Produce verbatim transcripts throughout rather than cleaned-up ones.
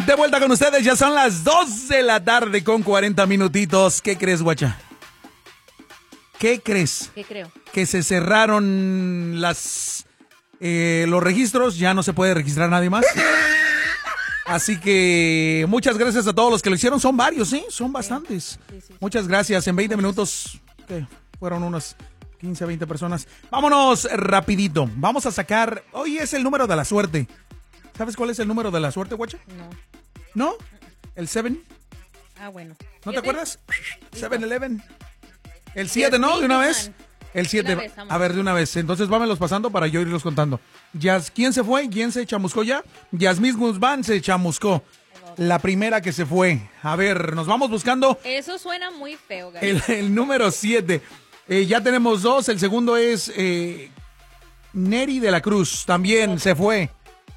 De vuelta con ustedes, ya son las dos de la tarde con cuarenta minutitos. ¿Qué crees, guacha? ¿Qué crees? ¿Qué creo? Que se cerraron las eh, los registros, ya no se puede registrar nadie más. Así que muchas gracias a todos los que lo hicieron. Son varios, ¿sí? Son bastantes. Sí, sí, sí. Muchas gracias. En veinte minutos, ¿qué? Fueron unas quince, veinte personas. Vámonos rapidito. Vamos a sacar... Hoy es el número de la suerte. ¿Sabes cuál es el número de la suerte, guacha? No. ¿No? ¿El siete? Ah, bueno. ¿No te acuerdas? siete eleven. El siete, ¿no? De una vez. El siete. A ver, de una vez. Entonces vámelos pasando para yo irlos contando. Yas, ¿quién se fue? ¿Quién se chamuscó ya? Yasmín Guzmán se chamuscó. La primera que se fue. A ver, nos vamos buscando. Eso suena muy feo, Gary. El, el número siete. Eh, ya tenemos dos. El segundo es eh, Neri de la Cruz. También okay. se fue.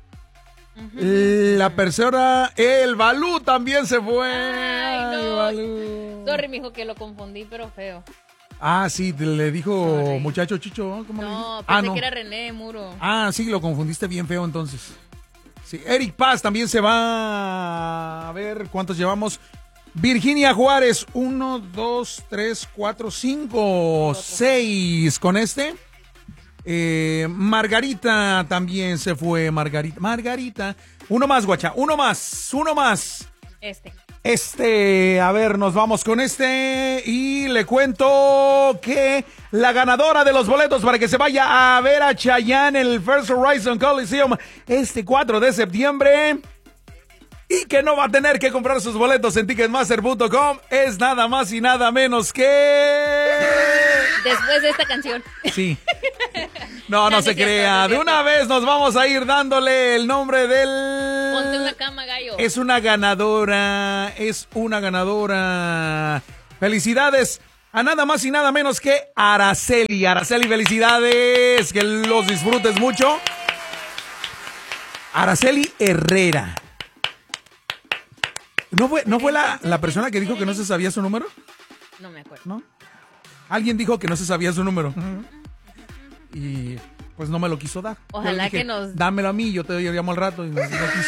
Uh-huh. La tercera, el Balú también se fue. Ay, no. Balú. Sorry, mijo, que lo confundí, pero feo. Ah, sí, le dijo Sorry. Muchacho Chicho. ¿Cómo no, pensé ah, no. que era René Muro. Ah, sí, lo confundiste bien feo entonces. Sí, Eric Paz también se va. A ver, ¿cuántos llevamos? Virginia Juárez, uno, dos, tres, cuatro, cinco, seis. Con este. Eh, Margarita también se fue. Margarita, Margarita. Uno más, guacha, uno más, uno más. Este. Este, a ver, nos vamos con este y le cuento que la ganadora de los boletos para que se vaya a ver a Chayanne en el First Horizon Coliseum este cuatro de septiembre y que no va a tener que comprar sus boletos en ticketmaster punto com es nada más y nada menos que... Después de esta canción. Sí. No, no, no se crea. De una vez nos vamos a ir dándole el nombre del... Ponte una cama, gallo. Es una ganadora, es una ganadora. Felicidades a nada más y nada menos que Araceli. Araceli, felicidades, que los disfrutes mucho. Araceli Herrera. ¿No fue, no fue la, la persona que dijo que no se sabía su número? No me acuerdo. ¿No? Alguien dijo que no se sabía su número. Uh-huh. Y pues no me lo quiso dar. Ojalá dije, que nos... Dámelo a mí, yo te llamo al rato. Y no, no quiso.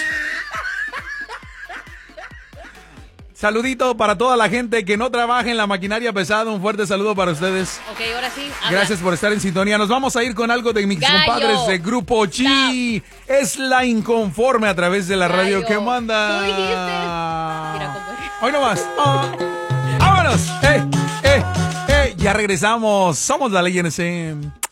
Saludito para toda la gente que no trabaja en la maquinaria pesada. Un fuerte saludo para ustedes. Ok, ahora sí. Habla. Gracias por estar en sintonía. Nos vamos a ir con algo de mis Gallo. compadres de Grupo Chi. Stop. Es la inconforme a través de la Gallo. radio que manda. Tú dijiste. Mira, hoy nomás. Oh. ¡Vámonos! ¡Eh! ¡Eh! ¡Eh! Ya regresamos. Somos la Ley N C.